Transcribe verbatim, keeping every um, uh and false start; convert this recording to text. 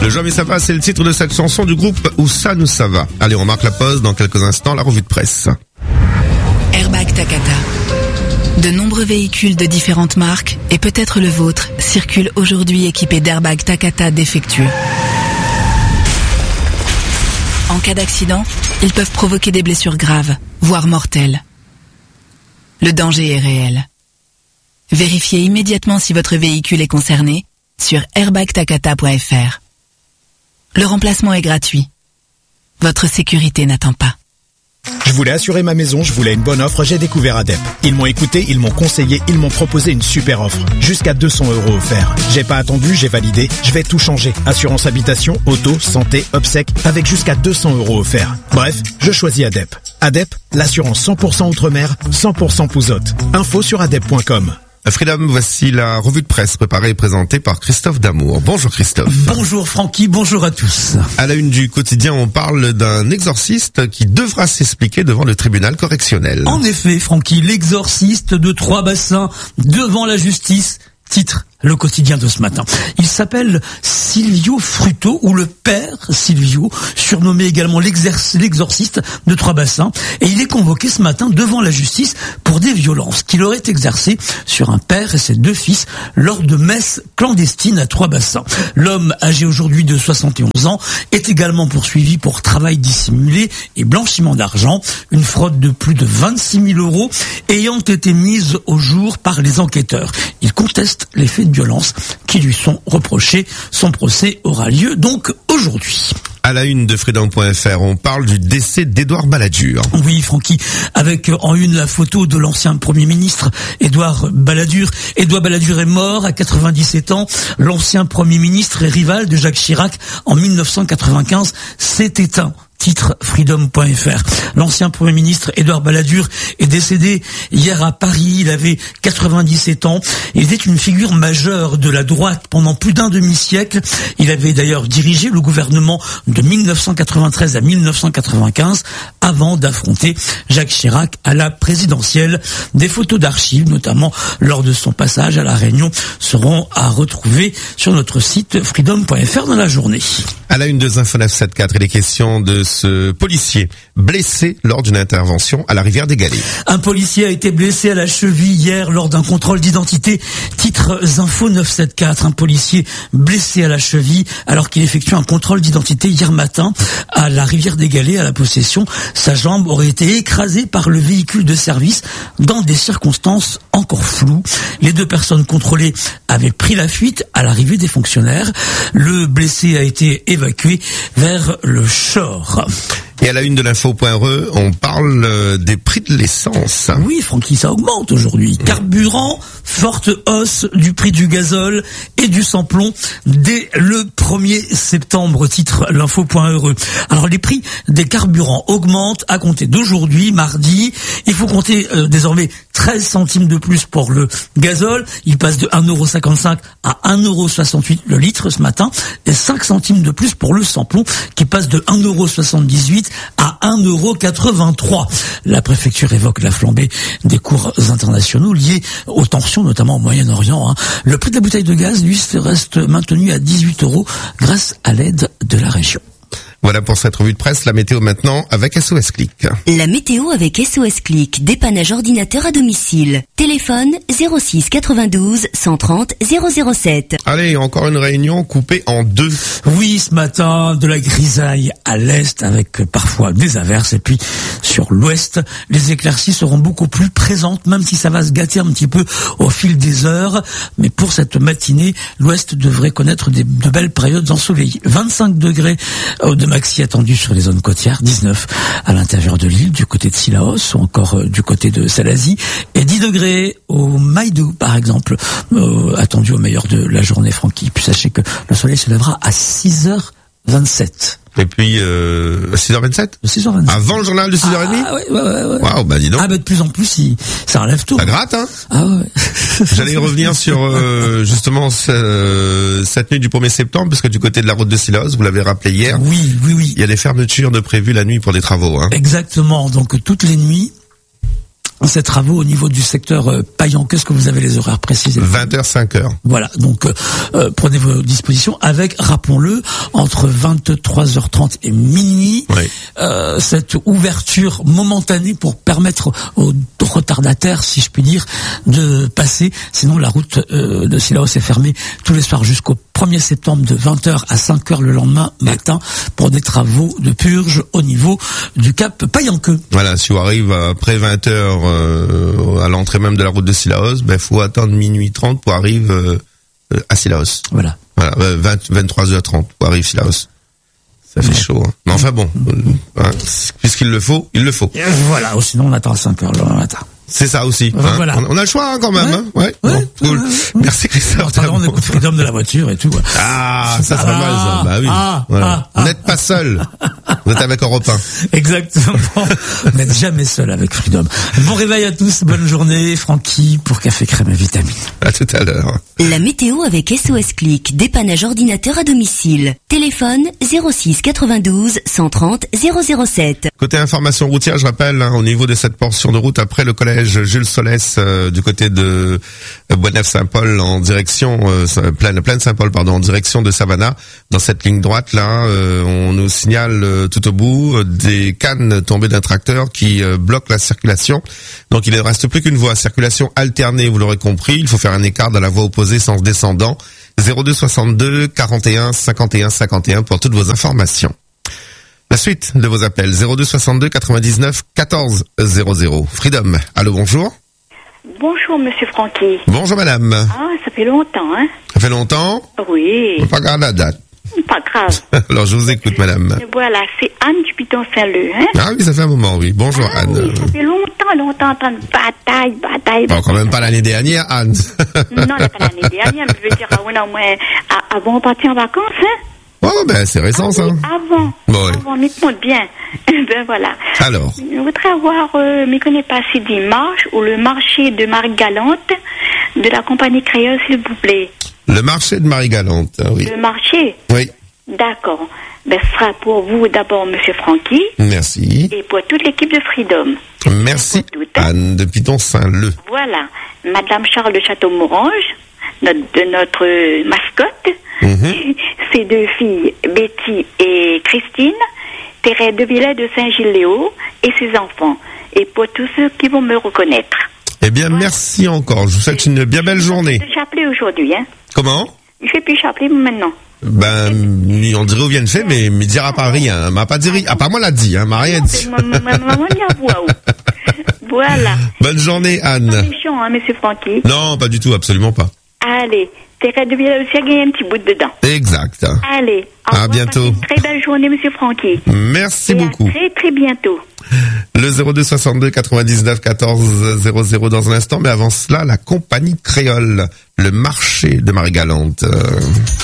Le Jamais ça va, c'est le titre de cette chanson du groupe Où ça nous ça va. Allez, on marque la pause, dans quelques instants, la revue de presse. Airbag Takata. De nombreux véhicules de différentes marques, et peut-être le vôtre, circulent aujourd'hui équipés d'airbags Takata défectueux. En cas d'accident, ils peuvent provoquer des blessures graves, voire mortelles. Le danger est réel. Vérifiez immédiatement si votre véhicule est concerné sur airbag takata point f r. Le remplacement est gratuit. Votre sécurité n'attend pas. Je voulais assurer ma maison, je voulais une bonne offre, j'ai découvert Adep. Ils m'ont écouté, ils m'ont conseillé, ils m'ont proposé une super offre. Jusqu'à deux cents euros offerts. J'ai pas attendu, j'ai validé, je vais tout changer. Assurance habitation, auto, santé, obsèques, avec jusqu'à deux cents euros offerts. Bref, je choisis Adep. Adep, l'assurance cent pour cent outre-mer, cent pour cent Pouzotte. Info sur adep point com. Freedom, voici la revue de presse préparée et présentée par Christophe Damour. Bonjour Christophe. Bonjour Francky, bonjour à tous. À la une du quotidien, on parle d'un exorciste qui devra s'expliquer devant le tribunal correctionnel. En effet, Francky, l'exorciste de Trois-Bassins devant la justice, titre le quotidien de ce matin. Il s'appelle Silvio Fruto, ou le père Silvio, surnommé également l'exorciste de Trois-Bassins, et il est convoqué ce matin devant la justice pour des violences qu'il aurait exercées sur un père et ses deux fils lors de messes clandestines à Trois-Bassins. L'homme, âgé aujourd'hui de soixante et onze ans, est également poursuivi pour travail dissimulé et blanchiment d'argent, une fraude de plus de vingt-six mille euros ayant été mise au jour par les enquêteurs. Il conteste les faits de violence qui lui sont reprochés. Son procès aura lieu donc aujourd'hui. À la une de Freedom point f r, on parle du décès d'Édouard Balladur. Oui, Francky, avec en une la photo de l'ancien Premier ministre Édouard Balladur. Édouard Balladur est mort à quatre-vingt-dix-sept ans. L'ancien Premier ministre et rival de Jacques Chirac en mille neuf cent quatre-vingt-quinze s'est éteint. Titre Freedom point f r. L'ancien Premier ministre Édouard Balladur est décédé hier à Paris. Il avait quatre-vingt-dix-sept ans. Il était une figure majeure de la droite pendant plus d'un demi-siècle. Il avait d'ailleurs dirigé le gouvernement de mille neuf cent quatre-vingt-treize à mille neuf cent quatre-vingt-quinze avant d'affronter Jacques Chirac à la présidentielle. Des photos d'archives, notamment lors de son passage à La Réunion, seront à retrouver sur notre site freedom point f r dans la journée. À la une de Info neuf cent soixante-quatorze, il est question de ce policier blessé lors d'une intervention à la rivière des Galets. Un policier a été blessé à la cheville hier lors d'un contrôle d'identité. Titre Info neuf cent soixante-quatorze. Un policier blessé à la cheville alors qu'il effectue un contrôle d'identité hier matin à la rivière des Galets, à la Possession. Sa jambe aurait été écrasée par le véhicule de service dans des circonstances encore floues. Les deux personnes contrôlées avaient pris la fuite à l'arrivée des fonctionnaires. Le blessé a été évacué vers le Chor. Et à la une de l'info.re, on parle des prix de l'essence. Oui, Francky, ça augmente aujourd'hui. Carburant, forte hausse du prix du gazole et du samplon dès le premier septembre, titre l'info.re. Alors les prix des carburants augmentent à compter d'aujourd'hui, mardi. Il faut compter euh, désormais treize centimes de plus pour le gazole. Il passe de un euro cinquante-cinq à un euro soixante-huit le litre ce matin. Et cinq centimes de plus pour le samplon qui passe de un euro soixante-dix-huit à un euro quatre-vingt-trois. La préfecture évoque la flambée des cours internationaux liés aux tensions, notamment au Moyen-Orient. Hein. Le prix de la bouteille de gaz, lui, reste maintenu à dix-huit euros grâce à l'aide de la région. Voilà pour cette revue de presse. La météo maintenant avec S O S Click. La météo avec S O S Click. Dépannage ordinateur à domicile. Téléphone zéro six quatre-vingt-douze cent trente zéro zéro sept. Allez, encore une réunion coupée en deux. Oui, ce matin, de la grisaille à l'est avec parfois des averses. Et puis sur l'ouest, les éclaircies seront beaucoup plus présentes, même si ça va se gâter un petit peu au fil des heures. Mais pour cette matinée, l'ouest devrait connaître des, de belles périodes ensoleillées. vingt-cinq degrés de maxi attendu sur les zones côtières, dix-neuf à l'intérieur de l'île, du côté de Sillaos ou encore euh, du côté de Salazie, et dix degrés au Maïdou, par exemple, euh, attendu au meilleur de la journée, Francky. Puis sachez que le soleil se lèvera à six heures vingt-sept. Et puis, euh, six heures vingt-sept? six heures vingt-sept. Avant le journal de six heures trente? Ah, ouais, ouais, ouais, ouais. Waouh, bah dis donc. Ah, bah, de plus en plus, il, ça enlève tout. Ça gratte, hein? Ah, ouais. J'allais revenir sur, euh, justement, ce, cette nuit du premier septembre, parce que du côté de la route de Sillaos, vous l'avez rappelé hier. Oui, oui, oui. Il y a des fermetures de prévues la nuit pour des travaux, hein. Exactement. Donc, toutes les nuits, ces travaux au niveau du secteur euh, Payan. Qu'est-ce que vous avez les horaires précis? vingt heures, cinq heures. Voilà, donc euh, prenez vos dispositions avec, rappelons-le, entre vingt-trois heures trente et minuit, Oui. euh, cette ouverture momentanée pour permettre aux retardataires, si je puis dire, de passer. Sinon, la route euh, de Sillaos est fermée tous les soirs jusqu'au premier septembre de vingt heures à cinq heures le lendemain matin pour des travaux de purge au niveau du cap Payanqueux. Voilà, si on arrive après vingt heures euh, à l'entrée même de la route de Sillaos, ben faut attendre minuit trente pour arriver euh, à Sillaos. Voilà. Voilà, euh, vingt, vingt-trois heures trente pour arriver à Sillaos. Ça fait Ouais. chaud. Hein. Mais enfin bon, euh, hein, puisqu'il le faut, il le faut. Et voilà, ou sinon on attend à cinq heures le lendemain matin. C'est ça aussi. Enfin, Hein. voilà. On, on a le choix hein, quand même. Ouais. Hein. Ouais. Ouais. Bon, cool. Ouais, ouais. Merci Christophe. Pardon, on écoute Freedom de la voiture et tout. Ah, ça c'est Ah, pas mal ça. Bah oui. ah, Voilà. ah, Vous n'êtes pas seul. Vous êtes avec Europe un. Exactement. Vous n'êtes jamais seul avec Freedom. Bon réveil à tous, bonne journée. Francky pour Café Crème et Vitamine. À tout à l'heure. La météo avec S O S Click, dépannage ordinateur à domicile. Téléphone zéro six quatre-vingt-douze cent trente zéro zéro sept. Côté information routière, je rappelle, hein, au niveau de cette portion de route après le collège Jules Solès euh, du côté de euh, Boisneuf-Saint-Paul en direction euh, pleine pleine Saint-Paul pardon en direction de Savannah, dans cette ligne droite là, euh, on nous signale euh, tout au bout euh, des cannes tombées d'un tracteur qui euh, bloquent la circulation. Donc il ne reste plus qu'une voie, circulation alternée, vous l'aurez compris, il faut faire un écart dans la voie opposée sens descendant. zéro deux soixante-deux quarante et un cinquante et un cinquante et un pour toutes vos informations. La suite de vos appels, zéro deux soixante-deux quatre-vingt-dix-neuf quatorze zéro zéro. Freedom, allô, bonjour. Bonjour, monsieur Francky. Bonjour madame. Ah, ça fait longtemps, hein? Ça fait longtemps? Oui, On va pas garder la date. pas grave. Alors je vous écoute madame. Voilà, c'est Anne du Piton-Saint-Leu, hein? Ah oui, ça fait un moment, oui. Bonjour Ah Anne. oui, ça fait longtemps, longtemps, en train de bataille, bataille, Bon, quand même pas l'année dernière, Anne. Non, pas l'année dernière, mais je veux dire, ah, ouais, non, mais, ah, avant de partir en vacances, hein? Oh, ben c'est récent ça. Oui, avant. Bon, oui. Avant, mettez-moi bien. Ben voilà. Alors, Je voudrais avoir, euh, mais connais pas si dit marche ou le marché de Marie-Galante de la compagnie créole, s'il vous plaît. le marché de Marie-Galante, ah oui. Le marché? Oui, D'accord. Ben, ce sera pour vous d'abord, monsieur Francky, merci. et pour toute l'équipe de Freedom. Merci Pour toutes, hein. Anne de Piton-Saint-Leu. Voilà. Madame Charles de Château-Morange, notre, de notre euh, mascotte, Mhm. ses deux filles, Betty et Christine, Thérèse de Villers de Saint-Gilles-Léo, et ses enfants. Et pour tous ceux qui vont me reconnaître. Eh bien, merci encore. Je vous souhaite une bien belle journée. J'ai appelé aujourd'hui, hein. Comment? Je vais plus appeler maintenant. Ben, on dirait où vient de fait, mais me dira pas rien. M'a pas dit rien. Ah, pas moi l'a dit, hein. M'a rien dit. Ma maman dit à voix haut. Voilà. Bonne journée, Pas Anne. méchant, hein, monsieur Francky. Non, pas du tout, absolument pas. Allez. Thérèse de Villers aussi a gagné un petit bout dedans. Exact. Allez. Au À revoir, bientôt. passez une très belle journée, monsieur Francky. Merci Et beaucoup. à très, très bientôt. Le zéro deux soixante-deux quatre-vingt-dix-neuf quatorze zéro zéro dans un instant, mais avant cela, la compagnie créole, le marché de Marie-Galante. Euh,